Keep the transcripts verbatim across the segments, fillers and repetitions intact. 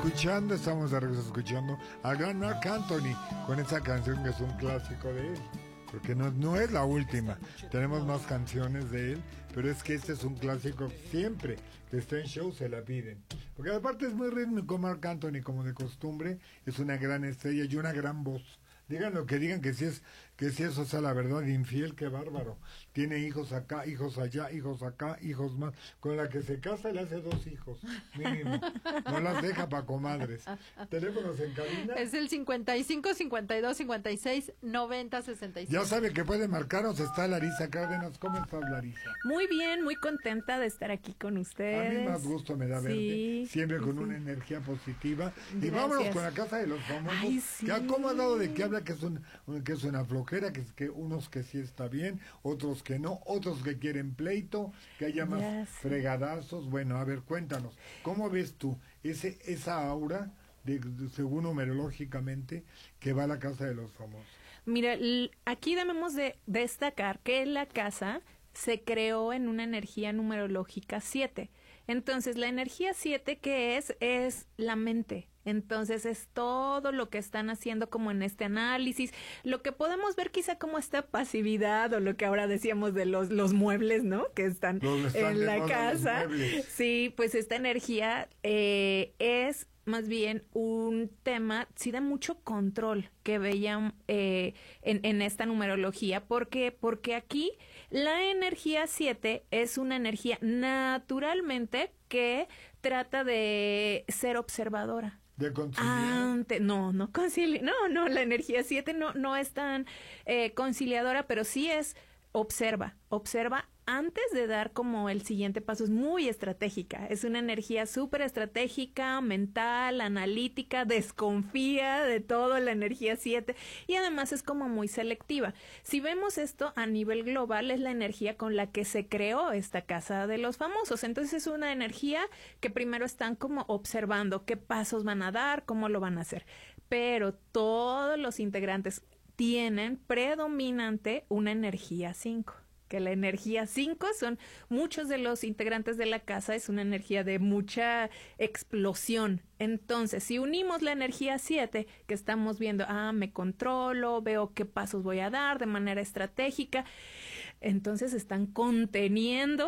escuchando, estamos de regreso escuchando a gran Marc Anthony con esa canción que es un clásico de él. Porque no, no es la última, tenemos más canciones de él, pero es que este es un clásico, siempre que está en show se la piden. Porque aparte es muy rítmico Marc Anthony, como de costumbre, es una gran estrella y una gran voz. Digan lo que digan, que si es que si eso sea la verdad, infiel, qué bárbaro. Tiene hijos acá, hijos allá, hijos acá, hijos más. Con la que se casa le hace dos hijos, mínimo. No las deja para comadres. Teléfonos en cabina. Es el cincuenta y cinco, cincuenta y dos, cincuenta y seis, noventa, sesenta y seis. Ya sabe que puede marcarnos, está Larisa Cárdenas. ¿Cómo estás, Larisa? Muy bien, muy contenta de estar aquí con ustedes. A mí más gusto me da verte, sí, siempre sí, con sí. una energía positiva. Gracias. Y vámonos con la Casa de los Famosos. Ay, sí. Que cómo ha dado de qué habla, que es, un, que es una flojera, que, que unos que sí está bien, otros que no, otros que quieren pleito, que haya más Ya sé. fregadazos. Bueno, a ver, cuéntanos, ¿cómo ves tú ese esa aura, de, de, según numerológicamente, que va a la Casa de los Famosos? Mira, l- aquí debemos de destacar que la casa se creó en una energía numerológica siete. Entonces, la energía siete, ¿qué es? Es la mente. Entonces, es todo lo que están haciendo como en este análisis. Lo que podemos ver quizá como esta pasividad o lo que ahora decíamos de los, los muebles, ¿no? Que están, están en la casa. Sí, pues esta energía eh, es más bien un tema, sí, de mucho control que veían eh, en, en esta numerología. ¿Por qué? Porque aquí la energía siete es una energía naturalmente que trata de ser observadora. ¿De conciliar? Ante, no, no concilia, no, no, la energía siete no, no es tan eh, conciliadora, pero sí es observa, observa antes de dar como el siguiente paso. Es muy estratégica, es una energía súper estratégica, mental, analítica, desconfía de todo la energía siete y además es como muy selectiva. Si vemos esto a nivel global, es la energía con la que se creó esta Casa de los Famosos. Entonces es una energía que primero están como observando qué pasos van a dar, cómo lo van a hacer, pero todos los integrantes tienen predominante una energía cinco. Que la energía cinco son muchos de los integrantes de la casa, es una energía de mucha explosión. Entonces, si unimos la energía siete, que estamos viendo, ah, me controlo, veo qué pasos voy a dar de manera estratégica, entonces están conteniendo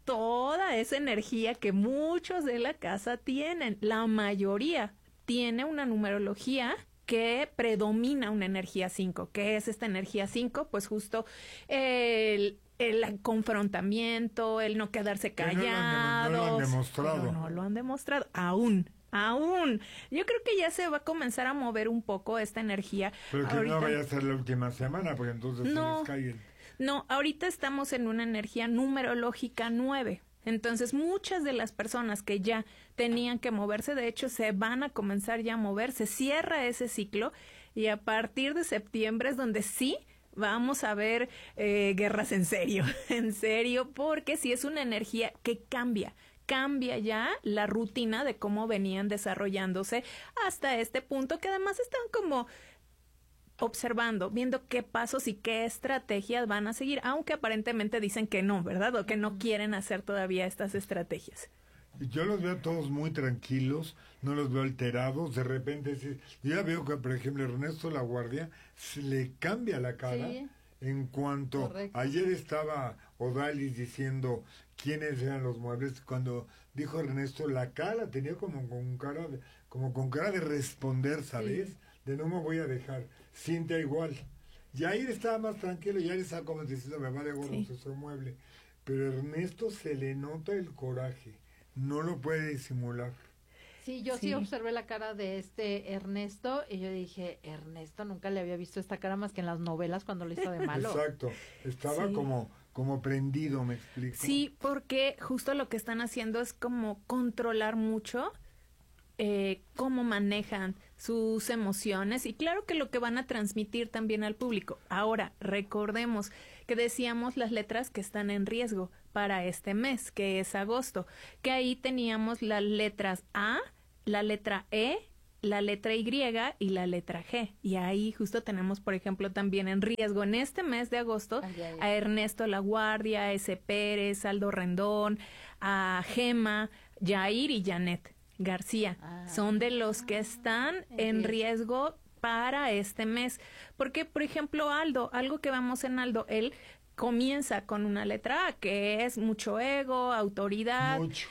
toda esa energía que muchos de la casa tienen. La mayoría tiene una numerología que predomina una energía cinco. ¿Qué es esta energía cinco? Pues justo el, el confrontamiento, el no quedarse callados. No lo han, no lo han demostrado. Pero no lo han demostrado, aún. Aún. Yo creo que ya se va a comenzar a mover un poco esta energía. Pero que ahorita, no vaya a ser la última semana, porque entonces no, se les cae el... No, ahorita estamos en una energía numerológica nueve. Entonces, muchas de las personas que ya tenían que moverse, de hecho, se van a comenzar ya a mover, se cierra ese ciclo y a partir de septiembre es donde sí vamos a ver eh, guerras en serio, en serio, porque sí es una energía que cambia. Cambia ya la rutina de cómo venían desarrollándose hasta este punto, que además están como observando, viendo qué pasos y qué estrategias van a seguir, aunque aparentemente dicen que no, ¿verdad? O que no quieren hacer todavía estas estrategias. Yo los veo todos muy tranquilos, no los veo alterados, de repente, yo ya veo que, por ejemplo, Ernesto La Guardia se le cambia la cara. Sí. En cuanto Correcto. Ayer estaba Odalis diciendo quiénes eran los muebles, cuando dijo Ernesto, la cara tenía como con cara de, como con cara de responder, ¿sabes? Sí. De no me voy a dejar. Cintia igual. Yair estaba más tranquilo, Yair estaba como diciendo, me vale gorro sí. su mueble. Pero Ernesto se le nota el coraje, no lo puede disimular. Sí, yo sí. sí observé la cara de este Ernesto y yo dije, Ernesto, nunca le había visto esta cara más que en las novelas cuando lo hizo de malo. Exacto, estaba sí. como, como prendido, me explico. Sí, porque justo lo que están haciendo es como controlar mucho eh, cómo manejan sus emociones y claro que lo que van a transmitir también al público. Ahora, recordemos que decíamos las letras que están en riesgo para este mes, que es agosto, que ahí teníamos las letras A, la letra E, la letra Y y la letra G. Y ahí justo tenemos, por ejemplo, también en riesgo en este mes de agosto ay, ay, ay. a Ernesto La Guardia, a S. Pérez, Aldo Rendón, a Gema, Yair y Janet. García. Ah. Son de los que están en riesgo para este mes. Porque, por ejemplo, Aldo, algo que vamos en Aldo, él comienza con una letra A, que es mucho ego, autoridad. Mucho.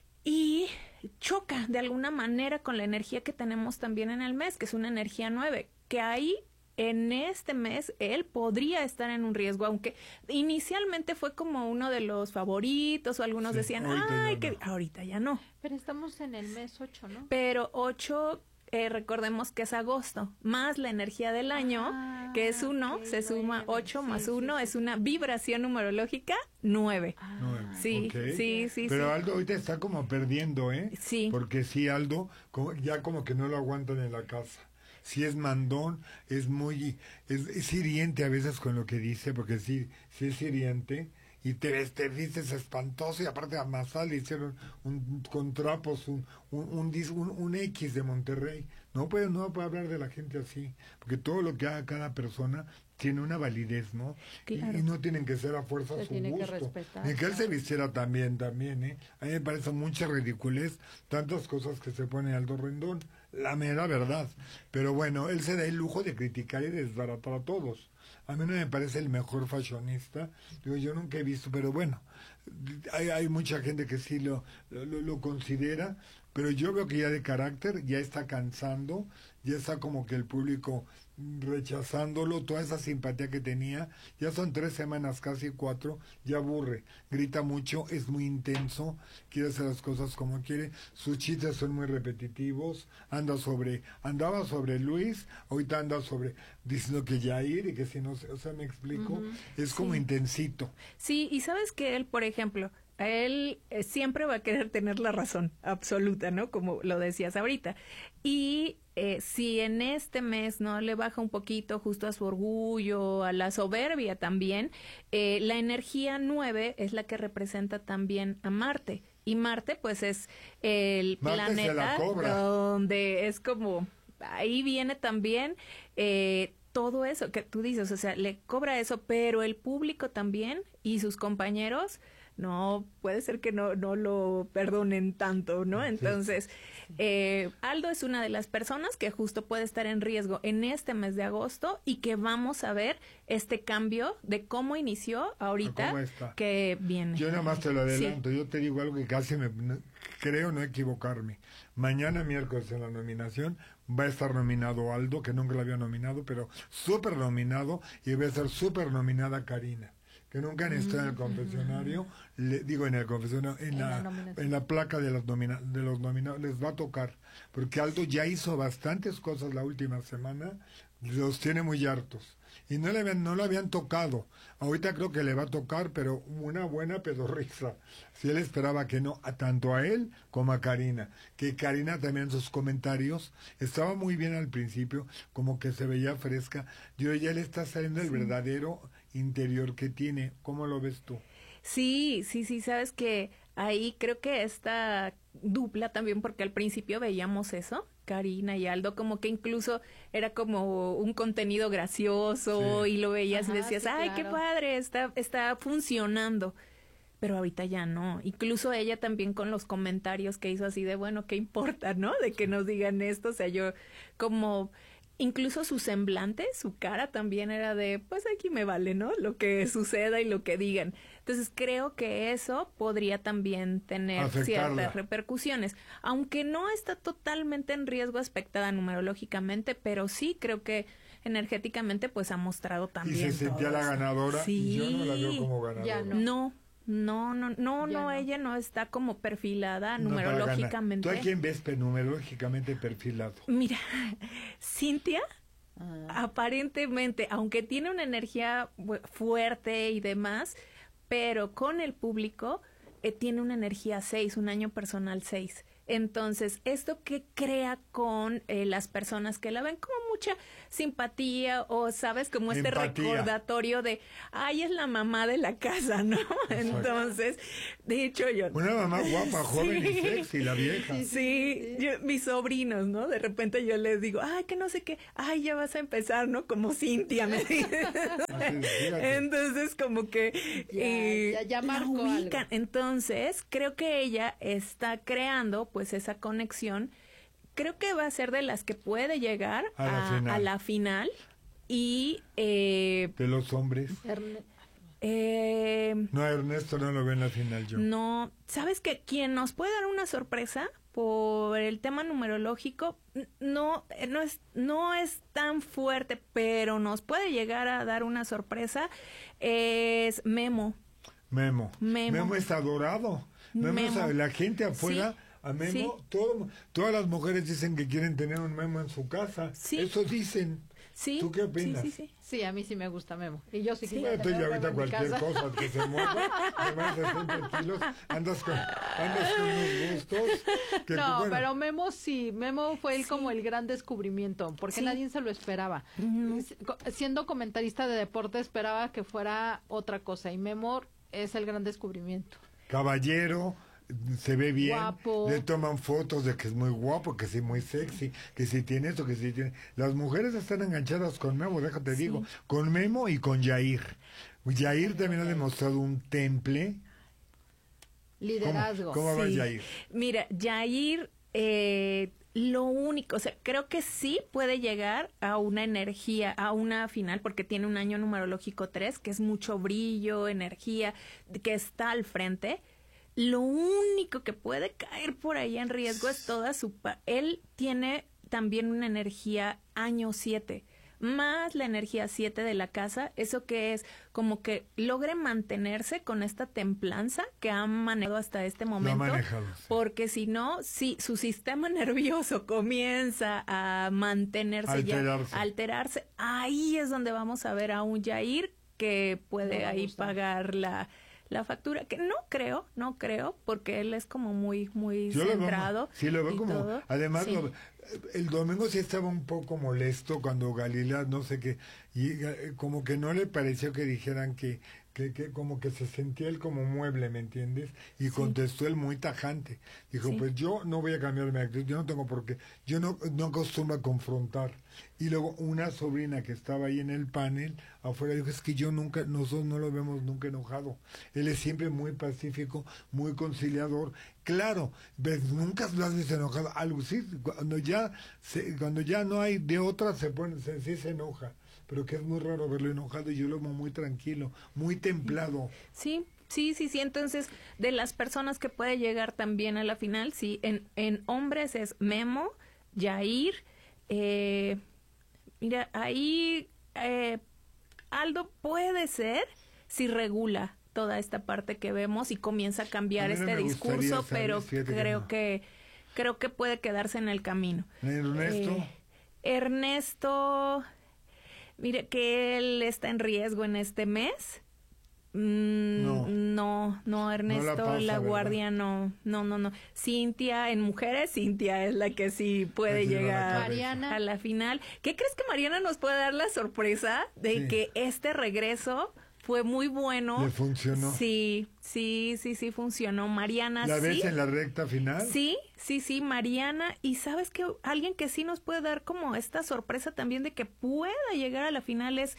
Y choca de alguna manera con la energía que tenemos también en el mes, que es una energía nueve, que ahí en este mes él podría estar en un riesgo, aunque inicialmente fue como uno de los favoritos o algunos Sí, decían, ahorita ay, ya que no. ahorita ya no. Pero estamos en el mes ocho, ¿no? Pero ocho, eh, recordemos que es agosto, más la energía del año, Ah, que es uno, ok, se suma nueve. ocho Sí, más sí, uno, sí, es sí. una vibración numerológica nueve. Ah, Nueve. Sí, Ok. sí, sí, Pero sí. Aldo ahorita está como perdiendo, ¿eh? Sí. Porque sí, Aldo, como- ya como que no lo aguantan en la casa. Sí es mandón, es muy, es, es hiriente a veces con lo que dice, porque sí, sí es hiriente. Y te ves, te vistes espantoso, y aparte a Mazal le hicieron un, con trapos un, un, un, dis- un, un X de Monterrey. No puede, no puede hablar de la gente así, porque todo lo que haga cada persona tiene una validez, ¿no? Y- Claro. Y, no tienen que ser a fuerza Se a su tiene que gusto. respetar, Ni que él se claro. vistiera también, también, ¿eh? A mí me parece mucha ridiculez tantas cosas que se pone Aldo Rendón, la mera verdad. Pero bueno, él se da el lujo de criticar y desbaratar a todos. A mí no me parece el mejor fashionista, digo, yo nunca he visto, pero bueno, hay, hay mucha gente que sí lo, lo, lo considera, pero yo veo que ya de carácter ya está cansando, ya está como que el público rechazándolo, toda esa simpatía que tenía, ya son tres semanas, casi cuatro, ya aburre, grita mucho, es muy intenso, quiere hacer las cosas como quiere, sus chistes son muy repetitivos, anda sobre, andaba sobre Luis, ahorita anda sobre, diciendo que Jair y que si no, o sea, me explico, Ujú. es como Sí. intensito. Sí, y sabes que él, por ejemplo, a él eh, siempre va a querer tener la razón absoluta, ¿no? Como lo decías ahorita. Y eh, si en este mes no le baja un poquito justo a su orgullo, a la soberbia también, eh, la energía nueve es la que representa también a Marte. Y Marte, pues, es el Marte se la planeta cobra. donde es como, ahí viene también eh, todo eso que tú dices, o sea, le cobra eso, pero el público también y sus compañeros, no, puede ser que no, no lo perdonen tanto, ¿no? Entonces, eh, Aldo es una de las personas que justo puede estar en riesgo en este mes de agosto y que vamos a ver este cambio de cómo inició ahorita ¿Cómo está? que viene. Yo nada más te lo Sí. adelanto, yo te digo algo que casi me no- creo no equivocarme. Mañana miércoles en la nominación va a estar nominado Aldo, que nunca lo había nominado, pero súper nominado, y va a estar súper nominada Karina, que nunca han estado en el confesionario, le, digo en el confesionario, en, En la, la nominación. en la placa de los, nomina, de los nominados, les va a tocar, porque Aldo ya hizo bastantes cosas la última semana, los tiene muy hartos. Y no le habían, no lo habían tocado. Ahorita creo que le va a tocar, pero una buena pedorriza. Si él esperaba que no, a tanto a él como a Karina. Que Karina también en sus comentarios estaba muy bien al principio, como que se veía fresca. Yo ya le está saliendo el verdadero interior que tiene. ¿Cómo lo ves tú? Sí, sí, sí, sabes que ahí creo que esta dupla también, porque al principio veíamos eso, Karina y Aldo, como que incluso era como un contenido gracioso Sí. y lo veías y Ajá, decías, sí, ay, qué claro. padre, está, está funcionando. Pero ahorita ya no. Incluso ella también con los comentarios que hizo así de, bueno, ¿qué importa, no? De que nos digan esto, o sea, yo como... Incluso su semblante, su cara también era de, pues aquí me vale, ¿no? Lo que suceda y lo que digan. Entonces creo que eso podría también tener Afectarla. ciertas repercusiones, aunque no está totalmente en riesgo aspectada numerológicamente, pero sí creo que energéticamente pues ha mostrado Y también. se sentía todo la esto. ganadora, y yo no la veo Sí. como ganadora. Ya no. No, no, no, no, Ya no, no. ella no está como perfilada No para ganar. numerológicamente. ¿Tú a quién ves pe- numerológicamente perfilado? Mira, Cintia Ah, aparentemente, aunque tiene una energía bu- fuerte y demás, pero con el público eh, tiene una energía seis, un año personal seis. Entonces, esto que crea con eh, las personas que la ven como mucha simpatía o, ¿sabes? Como este Empatía. recordatorio de, ay, es la mamá de la casa, ¿no? Entonces, de hecho, yo... Una mamá guapa, joven y Sí. sexy, la vieja. Sí, sí. yo- mis sobrinos, ¿no? De repente yo les digo, ay, que no sé qué, ay, ya vas a empezar, ¿no? Como Cintia, me dice. Así, fíjate. Entonces, como que Ya, eh, ya- ya la marcó ubican. algo. Entonces, creo que ella está creando, pues, pues esa conexión. Creo que va a ser de las que puede llegar a la a, final, a la final y... Eh, de los hombres. Erne- eh, No, Ernesto no lo ve en la final yo. no, ¿sabes qué? Quien nos puede dar una sorpresa por el tema numerológico n- no, eh, no, es, no es tan fuerte, pero nos puede llegar a dar una sorpresa, es Memo. Memo. Memo. Memo está adorado. Memo, Memo. sabe, la gente afuera, Sí, a Memo, sí. todo, todas las mujeres dicen que quieren tener un Memo en su casa. Sí. Eso dicen. Sí, ¿Tú qué opinas? Sí, sí, sí. Sí, a mí sí me gusta Memo. Y yo sí, Sí. quisiera Bueno, tú tener ya un ahorita Memo en mi cualquier casa. cosa que se mueva, de más de sesenta kilos, andas con, andas con unos gustos. Que, No, bueno, pero Memo sí, Memo fue el Sí. como el gran descubrimiento, porque Sí. nadie se lo esperaba. Ujú. Es- co- Siendo comentarista de deporte esperaba que fuera otra cosa y Memo es el gran descubrimiento. caballero, se ve bien, Guapo. le toman fotos de que es muy guapo, que sí muy sexy, que sí tiene esto, que sí tiene... Las mujeres están enganchadas con Memo, déjate Sí. digo, con Memo y con Yair. Yair también ha demostrado un temple. ¿Cómo, Liderazgo. cómo va Sí. Yair? Mira, Jair, eh, lo único, o sea, creo que sí puede llegar a una energía, a una final, porque tiene un año numerológico tres, que es mucho brillo, energía, que está al frente. Lo único que puede caer por ahí en riesgo es toda su... pa- Él tiene también una energía año siete, más la energía siete de la casa, eso que es como que logre mantenerse con esta templanza que ha manejado hasta este Lo ha momento. manejado. sí. Porque si no, si su sistema nervioso comienza a mantenerse Alterarse. ya, alterarse, ahí es donde vamos a ver a un Yair que puede No me ahí gusta. pagar la, la factura, que no creo, no creo, porque él es como muy, muy Yo lo veo, centrado. sí, lo veo y como... todo. Además, Sí. lo- el domingo sí estaba un poco molesto cuando Galilea, no sé qué, y eh, como que no le pareció que dijeran que, que, que como que se sentía él como mueble, ¿me entiendes? Y Sí. contestó él muy tajante. Dijo, Sí. pues yo no voy a cambiar mi actitud, yo no tengo por qué, yo no, no acostumbro a confrontar. Y luego una sobrina que estaba ahí en el panel afuera dijo, es que yo nunca, nosotros no lo vemos nunca enojado. Él es siempre muy pacífico, muy conciliador. Claro, ves, nunca lo has visto enojado. Algo sí, cuando ya, se, cuando ya no hay de otra, se pone, se, sí se enoja. Pero que es muy raro verlo enojado y yo lo veo muy tranquilo, muy templado. Sí, sí, sí, sí. Entonces, de las personas que puede llegar también a la final, sí, en, en hombres es Memo, Yair, eh, mira, ahí eh, Aldo puede ser si regula toda esta parte que vemos y comienza a cambiar A mí no este me gustaría discurso, saber, pero fíjate que creo no. que creo que puede quedarse en el camino. Ernesto, Eh, Ernesto, mire que él está en riesgo en este mes. Mm, No. no, no, Ernesto, pasa, la ¿verdad? guardia no, no, no, no. Cintia, en mujeres, Cintia es la que sí puede Me tiró la llegar cabeza. Mariana. a la final. ¿Qué crees que Mariana nos puede dar la sorpresa de Sí. que este regreso fue muy bueno? ¿le funcionó? Sí, sí, sí, sí funcionó. Mariana, ¿La sí. ves en la recta final? Sí, sí, sí, Mariana. Y sabes que alguien que sí nos puede dar como esta sorpresa también de que pueda llegar a la final es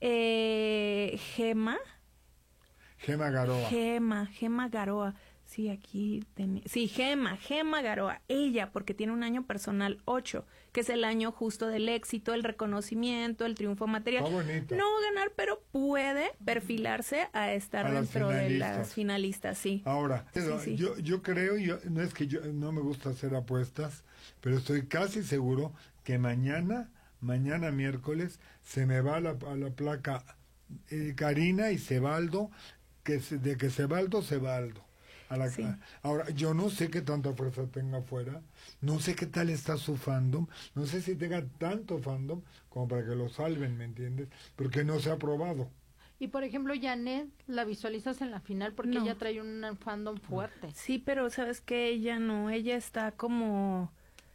eh, Gema. Gema Garoa. Gema, Gema Garoa. Sí, aquí tenía. Sí, Gema, Gema Garoa. Ella, porque tiene un año personal ocho, que es el año justo del éxito, el reconocimiento, el triunfo material. Está bonito. No va a ganar, pero puede perfilarse a estar A las dentro de finalistas. las finalistas, sí. Ahora, Sí, sí. yo yo creo, yo no es que yo no me gusta hacer apuestas, pero estoy casi seguro que mañana, mañana miércoles, se me va a la, a la placa eh, Karina y Sebaldo, que se- de que Sebaldo, Sebaldo. A la, Sí. a- ahora, yo no sé qué tanta fuerza tenga afuera, no sé qué tal está su fandom, no sé si tenga tanto fandom como para que lo salven, ¿me entiendes? Porque no se ha probado. Y por ejemplo, Janet, ¿la visualizas en la final? Porque No. ella trae un fandom fuerte. Sí, pero sabes que ella no, ella está como,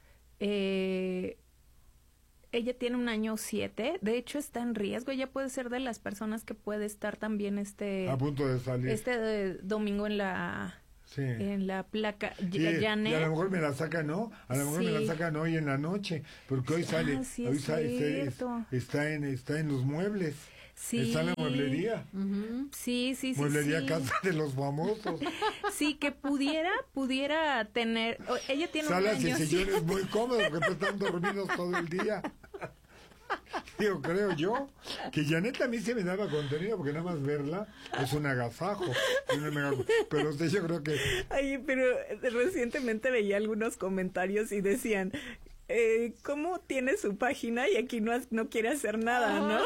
eh, ella tiene un año siete, de hecho está en riesgo, ella puede ser de las personas que puede estar también este, A punto de salir. este eh, domingo en la, sí. en la placa. Sí, Ya- y a Janet, lo mejor me la sacan, ¿no? A lo mejor me la Sí. sacan hoy en la noche, porque hoy Ah, sale, sí, hoy es sale- está, cierto. está en está en los muebles. Sí. Está en la mueblería. Ujú. Sí, sí, sí. Mueblería sí. Casa de los Famosos. Sí, que pudiera, pudiera tener. o- Ella tiene Salas un y año. sí. sillones muy cómodos porque están dormidos todo el día. Digo, creo yo que Janet a mí se me daba contenido porque nada más verla es un agasajo. Una mega- Pero usted yo creo que Ay, pero recientemente veía algunos comentarios y decían, eh, ¿cómo tiene su página y aquí no, has- no quiere hacer nada, no?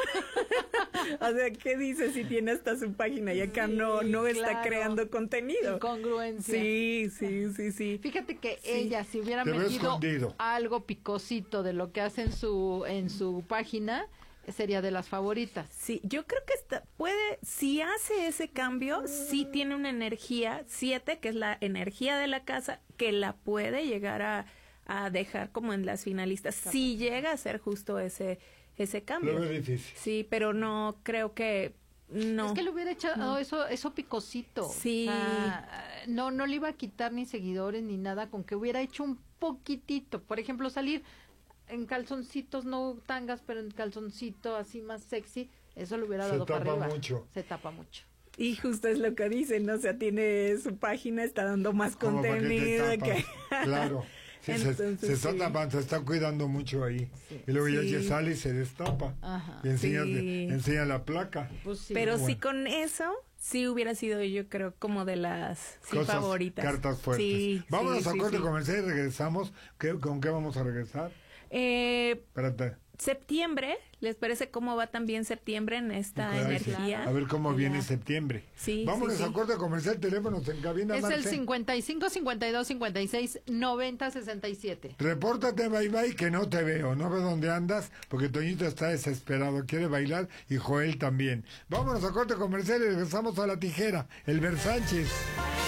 O sea, ¿qué dice si tiene hasta su página y acá Sí, no, no está claro. creando contenido? Incongruencia. Sí, sí, sí, sí. Fíjate que ella, si hubiera Te veo metido escondido. algo picosito de lo que hace en su, en su página, sería de las favoritas. Sí, yo creo que está, puede, si hace ese cambio, sí tiene una energía siete, que es la energía de la casa, que la puede llegar a, a dejar como en las finalistas, si llega a ser justo ese, ese lo cambio. veo difícil. Sí, pero no creo que, no. Es que le hubiera echado eso, eso picosito. Sí. O sea, no, no le iba a quitar ni seguidores ni nada, con que hubiera hecho un poquitito. Por ejemplo, salir en calzoncitos, no tangas, pero en calzoncito así más sexy, eso le hubiera Se dado para tapa arriba. mucho. Se tapa mucho. Y justo es lo que dicen, ¿no? O sea, tiene su página, está dando más Como para que te contenido. tapas. que- Claro. Sí, se- Entonces, se, está sí. tapando, se está cuidando mucho ahí. Sí. Y luego Sí. ya se sale y se destapa. Ajá. Y enseña, Sí. enseña la placa. Pues sí. Pero sí Bueno. con eso, sí hubiera sido yo creo como de las sí, Cosas, favoritas. cartas fuertes. Sí, Vámonos sí, a sí, corte sí. comercial y regresamos. ¿Qué- ¿Con qué vamos a regresar? Eh, Espérate. septiembre, ¿les parece cómo va también septiembre en esta Caray, sí. energía? A ver cómo Ya. viene septiembre. Sí, Vámonos sí, a sí. corte comercial, teléfonos en cabina, Es el Marce. cincuenta y cinco, cincuenta y dos, cincuenta y seis, noventa, sesenta y siete. Repórtate, bye bye, que no te veo, no veo dónde andas, porque Toñito está desesperado, quiere bailar y Joel también. Vámonos a corte comercial y regresamos a la tijera, el Versánchez.